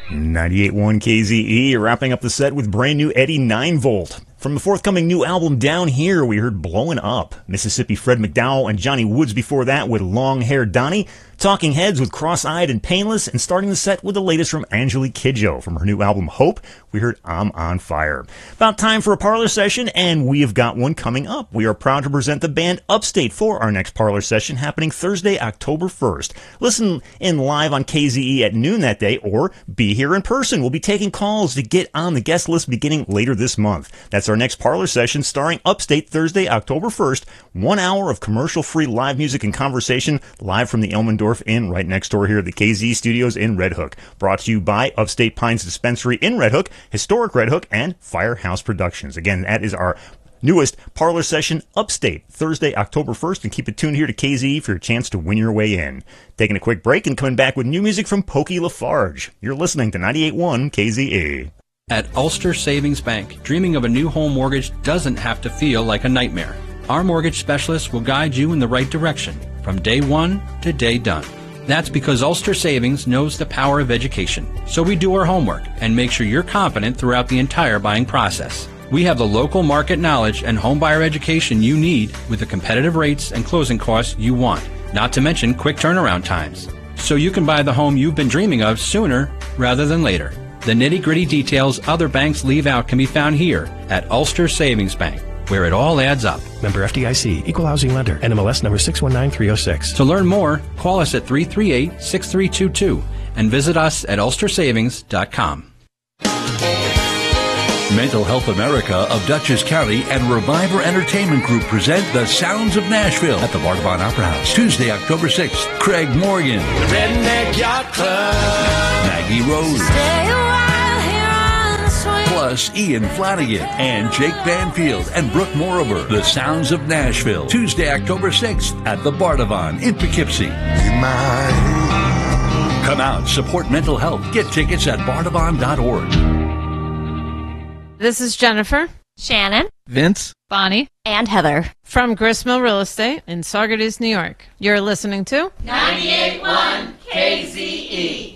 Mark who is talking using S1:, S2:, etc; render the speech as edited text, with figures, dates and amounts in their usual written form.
S1: 98.1 KZE, wrapping up the set with brand new Eddie 9-Volt. From the forthcoming new album Down Here, we heard Blowin' Up. Mississippi Fred McDowell and Johnny Woods before that with Long Hair Donnie. Talking Heads with Cross-Eyed and Painless, and starting the set with the latest from Angelique Kidjo. From her new album Hope, we heard I'm on Fire. About time for a parlor session, and we have got one coming up. We are proud to present the band Upstate for our next parlor session happening Thursday, October 1st. Listen in live on KZE at noon that day, or be here in person. We'll be taking calls to get on the guest list beginning later this month. That's our next parlor session starring Upstate Thursday, October 1st. 1 hour of commercial-free live music and conversation live from the Elmendorf Inn right next door here at the KZ Studios in Red Hook. Brought to you by Upstate Pines Dispensary in Red Hook, Historic Red Hook, and Firehouse Productions. Again, that is our newest parlor session, Upstate, Thursday, October 1st, and keep it tuned here to KZ for your chance to win your way in. Taking a quick break and coming back with new music from Pokey Lafarge. You're listening to 98.1 KZE.
S2: At Ulster Savings Bank, dreaming of a new home mortgage doesn't have to feel like a nightmare. Our mortgage specialists will guide you in the right direction from day one to day done. That's because Ulster Savings knows the power of education. So we do our homework and make sure you're confident throughout the entire buying process. We have the local market knowledge and home buyer education you need with the competitive rates and closing costs you want, not to mention quick turnaround times. So you can buy the home you've been dreaming of sooner rather than later. The nitty-gritty details other banks leave out can be found here at Ulster Savings Bank, where it all adds up.
S3: Member FDIC, Equal Housing Lender, NMLS number 619306.
S2: To learn more, call us at 338-6322 and visit us at ulstersavings.com.
S4: Mental Health America of Dutchess County and Reviver Entertainment Group present The Sounds of Nashville at the Bardavon Opera House, Tuesday, October 6th. Craig Morgan,
S5: The Redneck Yacht Club,
S4: Maggie Rose,
S5: Stay a while here on the swing.
S4: plus Ian Flanagan and Jake Banfield and Brooke Morover. The Sounds of Nashville, Tuesday, October 6th at the Bardavon in Poughkeepsie. Come out, support mental health. Get tickets at bardavon.org.
S6: This is Jennifer,
S7: Shannon,
S8: Vince,
S7: Bonnie,
S6: and Heather from Gristmill Real Estate in Saugerties, New York. You're listening to
S5: 98.1 KZE.